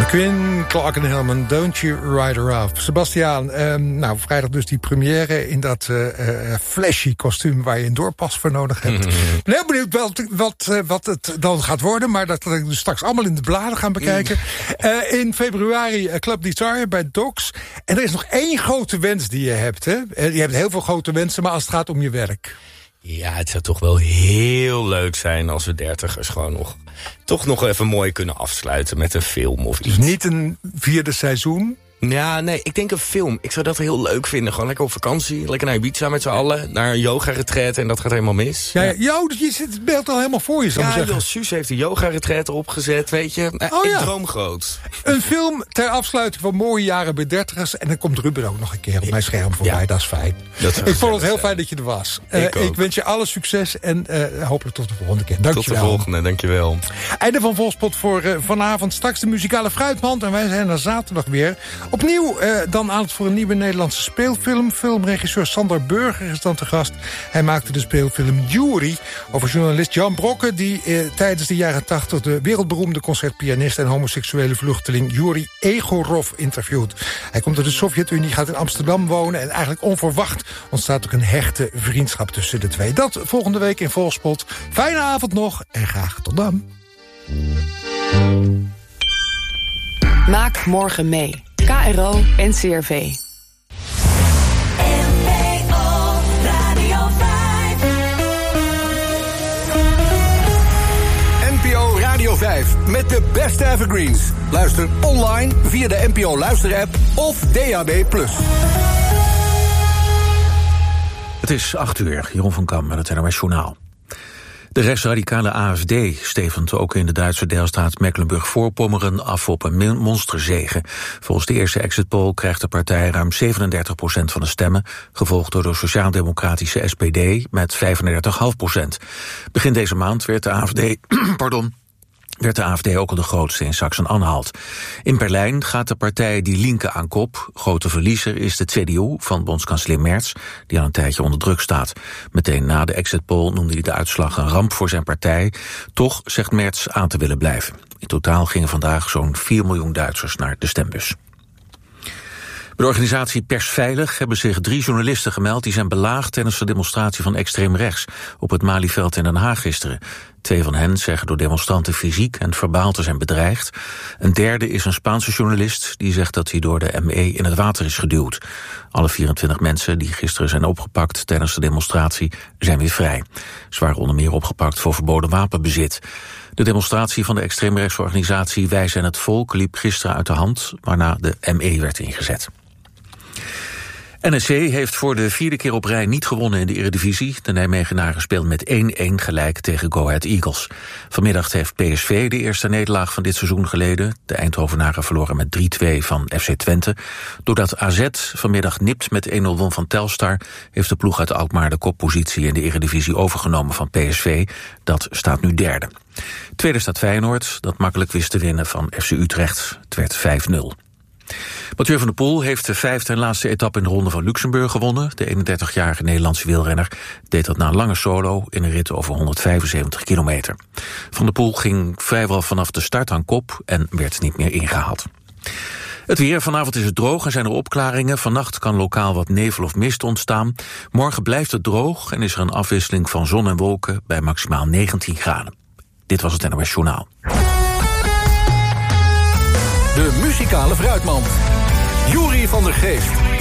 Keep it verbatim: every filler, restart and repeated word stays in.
Quinn, Clark en Hillman, Don't You Ride Her Off. Sebastiaan, eh, nou, vrijdag dus die première in dat uh, uh, flashy kostuum waar je een doorpas voor nodig hebt. Mm-hmm. Ik ben heel benieuwd wat, wat, uh, wat het dan gaat worden, maar dat we dus straks allemaal in de bladen gaan bekijken. Mm. Uh, in februari uh, Club Desire bij Docs. En er is nog één grote wens die je hebt, hè? Uh, je hebt heel veel grote wensen, maar als het gaat om je werk. Ja, het zou toch wel heel leuk zijn als we dertigers gewoon nog... toch nog even mooi kunnen afsluiten met een film of iets. Dus niet een vierde seizoen? Ja, nee, ik denk een film. Ik zou dat heel leuk vinden. Gewoon lekker op vakantie, lekker naar Ibiza met z'n allen. Naar een yoga-retraite en dat gaat helemaal mis. Ja, ja. Jo, je zit het beeld al helemaal voor je, zou ja, ik zeggen. Ja, Suus heeft een yoga-retraite opgezet, weet je. Nou, oh, ik ja. droom groot. Een film ter afsluiting van mooie jaren bij dertigers. En dan komt Ruben ook nog een keer op mijn scherm voorbij. Ja. Dat is fijn. Dat ik vond het heel fijn dat je er was. Ik, uh, ik wens je alle succes en uh, hopelijk tot de volgende keer. Dank tot je wel. Tot de volgende, dankjewel. Einde van Volspot voor uh, vanavond. Straks de muzikale fruitmand. En wij zijn er zaterdag weer. Opnieuw... Uh, dan aan het voor een nieuwe Nederlandse speelfilm. Filmregisseur Sander Burger is dan te gast. Hij maakte de speelfilm Jury over journalist Jan Brokke... die eh, tijdens de jaren tachtig de wereldberoemde concertpianist... en homoseksuele vluchteling Juri Egorov interviewt. Hij komt uit de Sovjet-Unie, gaat in Amsterdam wonen... en eigenlijk onverwacht ontstaat ook een hechte vriendschap tussen de twee. Dat volgende week in Volspot. Fijne avond nog en graag tot dan. Maak morgen mee. K R O en C R V. N P O Radio vijf. N P O Radio vijf met de beste evergreens. Luister online via de N P O Luister-app of D A B plus. Het is acht uur, Jeroen van Kam met het N O S Journaal. De rechtsradicale A F D stevend ook in de Duitse deelstaat Mecklenburg-Voorpommeren af op een monsterzege. Volgens de eerste exit poll krijgt de partij ruim zevenendertig procent van de stemmen, gevolgd door de sociaal-democratische S P D met vijfendertig komma vijf procent. Begin deze maand werd de A F D pardon, werd de A F D ook al de grootste in Sachsen-Anhalt. In Berlijn gaat de partij Die Linke aan kop. Grote verliezer is de C D U van bondskanselier Merz, die al een tijdje onder druk staat. Meteen na de exit poll noemde hij de uitslag een ramp voor zijn partij. Toch zegt Merz aan te willen blijven. In totaal gingen vandaag zo'n vier miljoen Duitsers naar de stembus. Bij de organisatie Persveilig hebben zich drie journalisten gemeld die zijn belaagd tijdens de demonstratie van extreem rechts op het Malieveld in Den Haag gisteren. Twee van hen zeggen door demonstranten fysiek en verbaal te zijn bedreigd. Een derde is een Spaanse journalist die zegt dat hij door de M E in het water is geduwd. Alle vierentwintig mensen die gisteren zijn opgepakt tijdens de demonstratie zijn weer vrij. Ze waren onder meer opgepakt voor verboden wapenbezit. De demonstratie van de extreemrechtse organisatie Wij zijn het Volk liep gisteren uit de hand, waarna de M E werd ingezet. N E C heeft voor de vierde keer op rij niet gewonnen in de Eredivisie. De Nijmegenaren speelden met één-één gelijk tegen Go Ahead Eagles. Vanmiddag heeft P S V de eerste nederlaag van dit seizoen geleden. De Eindhovenaren verloren met drie-twee van F C Twente. Doordat A Z vanmiddag nipt met één nul won van Telstar, heeft de ploeg uit Alkmaar de koppositie in de Eredivisie overgenomen van P S V. Dat staat nu derde. Tweede staat Feyenoord, dat makkelijk wist te winnen van F C Utrecht. Het werd vijf nul. Mathieu van der Poel heeft de vijfde en laatste etappe in de Ronde van Luxemburg gewonnen. De eenendertigjarige Nederlandse wielrenner deed dat na een lange solo in een rit over honderdvijfenzeventig kilometer. Van der Poel ging vrijwel vanaf de start aan kop en werd niet meer ingehaald. Het weer, vanavond is het droog en zijn er opklaringen. Vannacht kan lokaal wat nevel of mist ontstaan. Morgen blijft het droog en is er een afwisseling van zon en wolken bij maximaal negentien graden. Dit was het N O S Journaal. De muzikale fruitmand. Juri van der Geest.